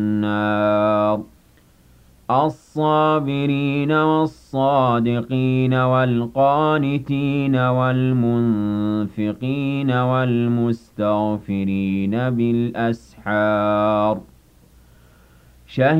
النَّارِ الصَّابِرِينَ وَالصَّادِقِينَ وَالْقَانِتِينَ وَالْمُنفِقِينَ وَالْمُسْتَغْفِرِينَ بِالْأَسْحَارِ